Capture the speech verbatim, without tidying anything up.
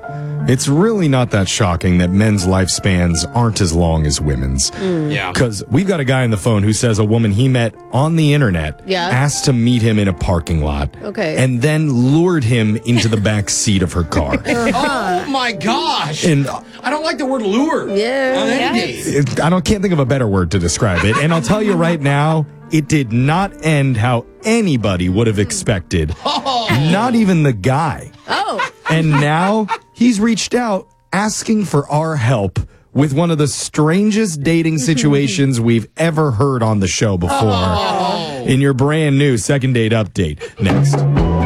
It's really not that shocking that men's lifespans aren't as long as women's. Yeah. Because we've got a guy on the phone who says a woman he met on the internet Yeah. asked to meet him in a parking lot. Okay. And then lured him into the back seat of her car. Oh, my gosh. And I don't like the word lure. Yeah. On any Yes. date. it, I don't can't think of a better word to describe it. And I'll tell you right now, it did not end how anybody would have expected. Not even the guy. Oh. And now he's reached out asking for our help with one of the strangest dating situations we've ever heard on the show before. In your brand new second date update. Next.